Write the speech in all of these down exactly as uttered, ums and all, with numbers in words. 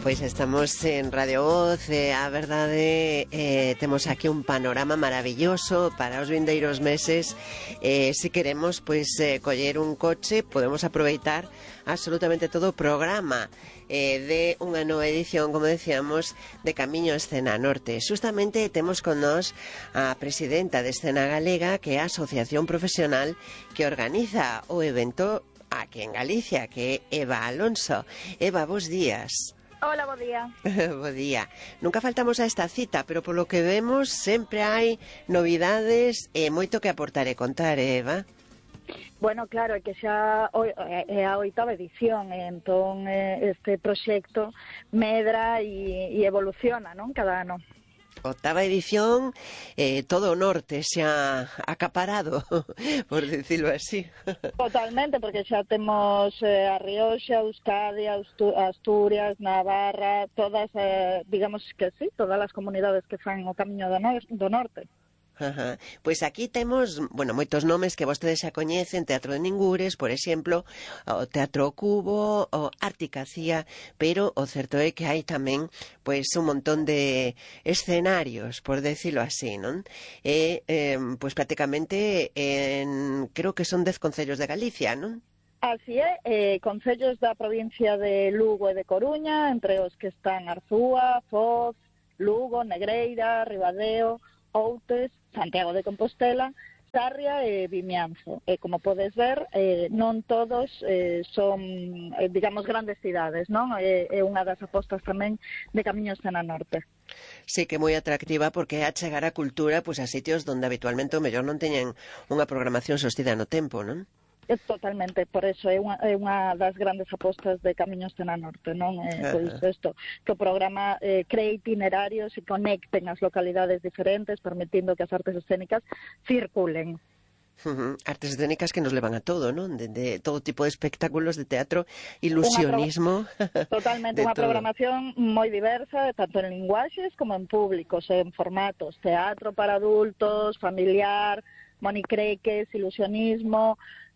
Pois estamos en Radio Voz, e a verdade eh, temos aquí un panorama maravilloso para os vindeiros meses. Eh, se queremos pois eh, coller un coche, podemos aproveitar absolutamente todo o programa eh, de unha nova edición, como decíamos, de Camiño Escena Norte. Justamente temos con nós a presidenta de Escena Galega, que é a asociación profesional que organiza o evento aquí en Galicia, que é Eva Alonso. Eva, bos días. Hola, bo día. Bo día. Nunca faltamos a esta cita, pero polo que vemos sempre hai novidades e moito que aportar e contar, Eva. Bueno, claro, é que xa é a oitava edición, entón este proxecto medra e, e evoluciona, non? Cada ano. Octava edición, eh, todo o norte xa acaparado, por decirlo así. Totalmente, porque xa temos eh, a Rioxa, Euskadi, Asturias, Navarra, todas, eh, digamos que sí, todas as comunidades que fan o Camiño do, no do Norte. Ajá. Pois aquí temos, bueno, moitos nomes que vostedes xa coñecen: Teatro de Ningures, por exemplo, o Teatro Cubo, o Articacía, pero o certo é que hai tamén pois un montón de escenarios, por decirlo así, non? E, eh, pois prácticamente en, creo que son dez concellos de Galicia, non? Así é, eh, concellos da provincia de Lugo e de Coruña, entre os que están Arzúa, Foz, Lugo, Negreira, Ribadeo, Outes, Santiago de Compostela, Sarria e Vimianzo. E como podes ver, eh, non todos eh, son, eh, digamos, grandes cidades, non? É, é unha das apostas tamén de Camiño Escena Norte. Sí, que é moi atractiva porque é a chegar a cultura pois, a sitios donde habitualmente o mellor non teñen unha programación sostida no tempo, non? É totalmente, por eso é unha, é unha das grandes apostas de Camiño Escena Norte, non? Eh, pois isto, que o programa eh, cree itinerarios e conecten as localidades diferentes, permitindo que as artes escénicas circulen. Uh-huh. Artes escénicas que nos levan a todo, non? De, de todo tipo de espectáculos de teatro, ilusionismo. Pro... Totalmente, unha programación moi diversa, tanto en linguaxes como en públicos, en formatos, teatro para adultos, familiar, monicreques, ilusionismo,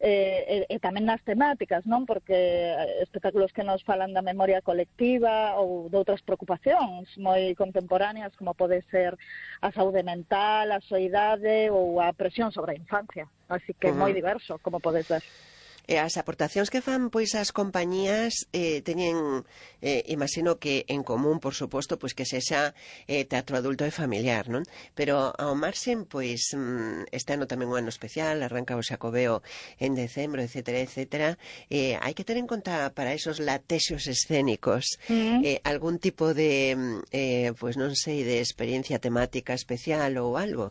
eh, e, e tamén nas temáticas, non? Porque espectáculos que nos falan da memoria colectiva ou de outras preocupacións moi contemporáneas, como pode ser a saúde mental, a soidade ou a presión sobre a infancia. Así que uh-huh. moi diverso, como podes ver. E as aportacións que fan pois as compañías eh, teñen, eh, imagino que en común, por suposto, pois que sexa eh, teatro adulto e familiar, non? Pero ao marxen, pois mm, este ano tamén un ano especial, arranca o Xacobeo en decembro, etcétera, etcétera. Eh, hai que ter en conta para esos latexos escénicos mm. eh, algún tipo de, eh, pois non sei, de experiencia temática especial ou algo.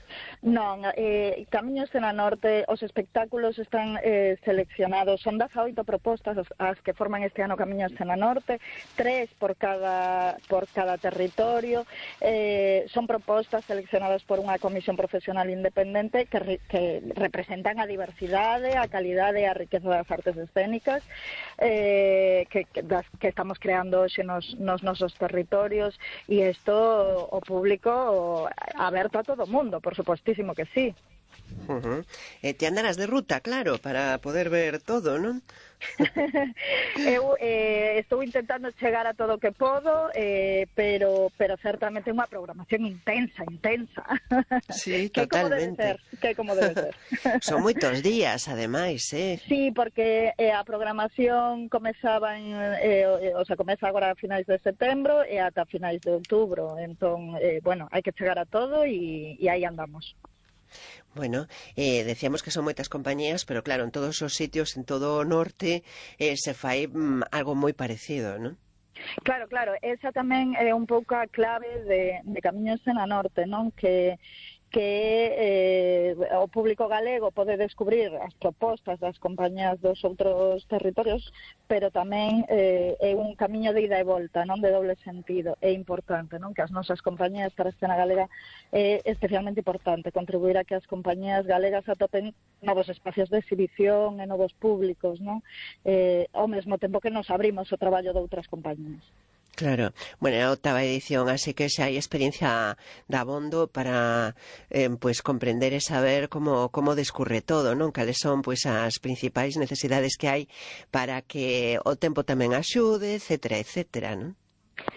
Non, eh, Camiño Escena Norte, os espectáculos están eh, seleccionados, son dezaoito propostas as que forman este ano Camiño Escena Norte, tres por cada, por cada territorio, eh, son propostas seleccionadas por unha comisión profesional independente que, que representan a diversidade, a calidade e a riqueza das artes escénicas eh, que, que, das, que estamos creando hoxe nos, nos nosos territorios, e isto o público aberto a todo o mundo, por supuesto que sí. Uh-huh. Eh, te andarás de ruta, claro, para poder ver todo, non? Eu eh, estou intentando chegar a todo o que podo, eh, pero pero certamente é unha programación intensa, intensa. Sí, que totalmente. Que como debe ser. Son moitos días, ademais, eh? Sí, porque eh, a programación comezaba en, eh, o sea, comeza agora a finais de setembro e ata finais de outubro. Entón, eh, bueno, hai que chegar a todo e, e aí andamos. Bueno, eh, decíamos que son moitas compañías, pero claro, en todos os sitios, en todo o norte, eh, se fai mm, algo moi parecido, non? Claro, claro, esa tamén é un pouco a clave de, de Camiño Escena Norte, non? Que que eh, o público galego pode descubrir as propostas das compañías dos outros territorios, pero tamén eh, é un camiño de ida e volta, non, de doble sentido. É importante, non, que as nosas compañías para a escena galega é especialmente importante contribuir a que as compañías galegas atopen novos espacios de exhibición e novos públicos, non, eh, ao mesmo tempo que nos abrimos o traballo de outras compañías. Claro, bueno, a octava edición, así que xa hai experiencia de abondo para eh, pues comprender e saber como, como discurre todo, non? Cales son pues as principais necesidades que hai para que o tempo tamén axude, etcétera, etcétera, non?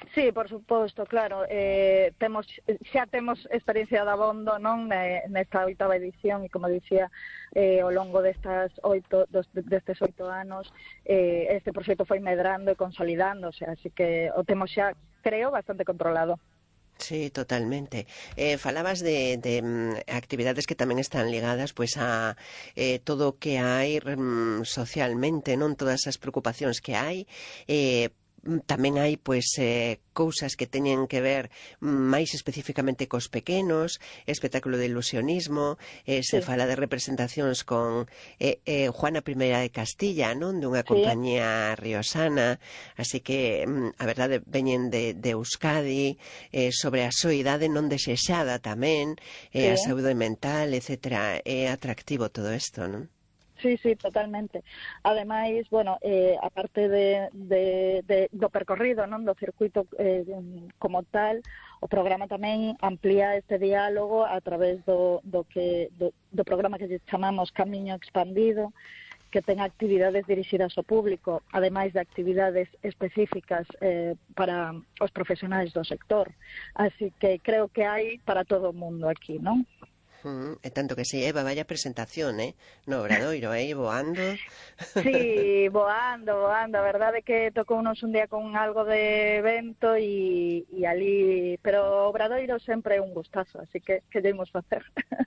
Sí, por suposto, claro, eh, temos xa temos experiencia de abondo, non, nesta oitava edición e como dicía, eh, ao longo destas oito dos, destes oito anos eh, este proxecto foi medrando e consolidándose, así que o temos xa, creo, bastante controlado. Sí, totalmente. Eh, falabas de, de um, actividades que tamén están ligadas pues a eh, todo o que hai um, socialmente, non, todas as preocupacións que hai, eh, tamén hai pois eh, cousas que teñen que ver máis especificamente cos pequenos, espectáculo de ilusionismo, eh, se Sí. fala de representacións con eh, eh, Juana Primeira de Castilla, non, dunha Sí. compañía riosana, así que a verdade veñen de, de Euskadi, eh, sobre a soidade non desexada tamén, eh, Sí. a saúde mental, etcétera. É atractivo todo isto, non? Sí, sí, totalmente. Ademais, bueno, eh, aparte de, de, de, do percorrido, non, do circuito eh, como tal, o programa tamén amplía este diálogo a través do, do, que, do, do programa que chamamos Camiño Expandido, que ten actividades dirixidas ao público, ademais de actividades específicas eh, para os profesionais do sector. Así que creo que hai para todo o mundo aquí, non? Mm, e tanto que si, Eva, vaya presentación, eh? No Obradoiro, eh? Voando. Sí, voando, voando. A verdade é que tocounos un día con algo de vento e, e ali... Pero o Obradoiro sempre é un gustazo, así que que debemos facer.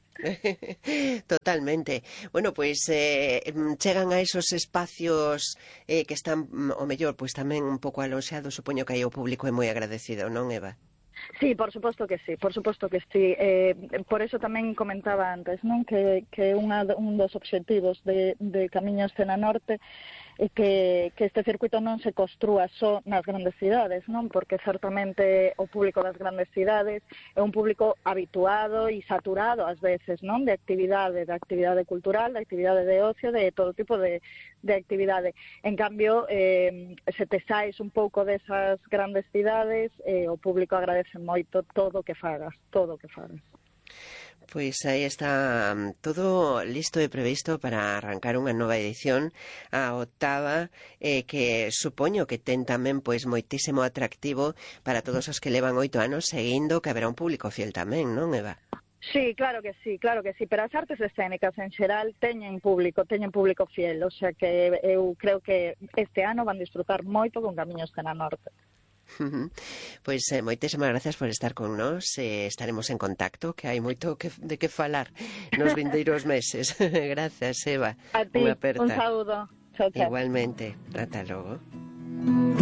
Totalmente. Bueno, pois pues, eh, chegan a esos espacios eh, que están, o mellor, pois pues, tamén un pouco aloxados, supoño que aí o público é moi agradecido, non, Eva? Sí, por suposto que sí, por suposto que sí. Eh, por eso tamén comentaba antes, non, que, que unha, un dos obxectivos de, de Camiño Escena Norte é que, que este circuito non se construa só nas grandes cidades, non? Porque certamente o público das grandes cidades é un público habituado e saturado ás veces, non? De actividade, de actividade cultural, de actividade de ocio, de todo tipo de, de actividade. En cambio, eh, se te saes un pouco desas grandes cidades, eh, o público agradece moito todo o que fagas, todo o que fagas. Pois aí está todo listo e previsto para arrancar unha nova edición, a octava, eh, que supoño que ten tamén pois moitísimo atractivo para todos os que levan oito anos seguindo, que haberá un público fiel tamén, non, Eva? Sí, claro que sí, claro que sí, pero as artes escénicas en xeral teñen público, teñen público fiel, o sea que eu creo que este ano van disfrutar moito con Camiño Escena Norte. Pois eh, moitísimas gracias por estar con nós, eh, estaremos en contacto, que hai moito que, de que falar nos vindeiros meses. Gracias, Eva. A ti, Unha aperta. un saúdo. Chao, chao. Igualmente, ata logo.